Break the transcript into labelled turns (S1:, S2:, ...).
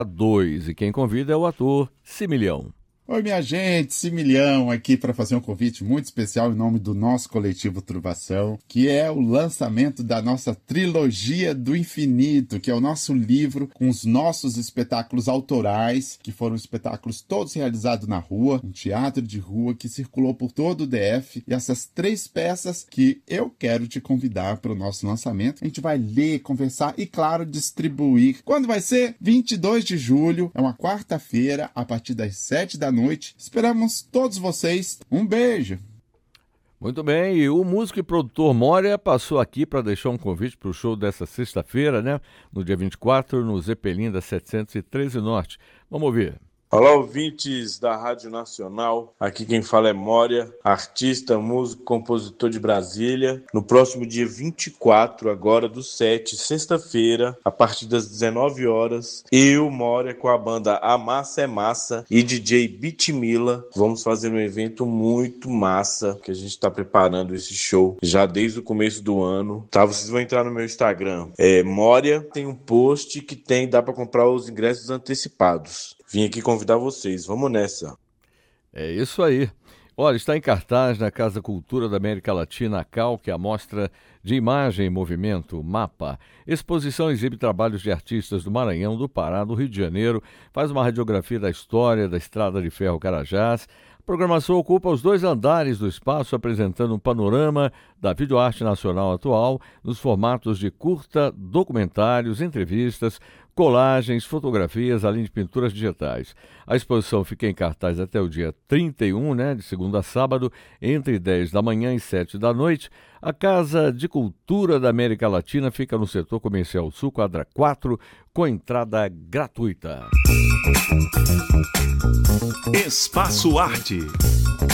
S1: 2. E quem convida é o ator Similhão.
S2: Oi, minha gente, Similhão aqui para fazer um convite muito especial em nome do nosso coletivo Truvação, que é o lançamento da nossa Trilogia do Infinito, que é o nosso livro com os nossos espetáculos autorais, que foram espetáculos todos realizados na rua, um teatro de rua que circulou por todo o DF, e essas 3 peças que eu quero te convidar para o nosso lançamento. A gente vai ler, conversar e, claro, distribuir. Quando vai ser? 22 de julho, é uma quarta-feira, a partir das 7 da noite. Esperamos todos vocês. Um beijo.
S1: Muito bem, e o músico e produtor Moria passou aqui para deixar um convite para o show dessa sexta-feira, né? No dia 24, no Zeppelin da 713 Norte. Vamos ouvir.
S3: Olá, ouvintes da Rádio Nacional. Aqui quem fala é Moria, artista, músico, compositor de Brasília. No próximo dia 24, agora do 7, sexta-feira, a partir das 19 horas, eu, Moria, com a banda A Massa é Massa e DJ Bitmila, vamos fazer um evento muito massa, que a gente está preparando esse show já desde o começo do ano. Tá, vocês vão entrar no meu Instagram. Moria, tem um post que dá para comprar os ingressos antecipados. Vim aqui convidar vocês, vamos nessa.
S1: É isso aí. Olha, está em cartaz na Casa Cultura da América Latina, a CAL, que é a Mostra de Imagem em Movimento, MAPA. Exposição exibe trabalhos de artistas do Maranhão, do Pará, do Rio de Janeiro, faz uma radiografia da história da Estrada de Ferro Carajás. A programação ocupa os 2 andares do espaço, apresentando um panorama da videoarte nacional atual, nos formatos de curta, documentários, entrevistas, colagens, fotografias, além de pinturas digitais. A exposição fica em cartaz até o dia 31, de segunda a sábado, entre 10 da manhã e 7 da noite. A Casa de Cultura da América Latina fica no setor comercial Sul, quadra 4, com entrada gratuita.
S4: Espaço Arte.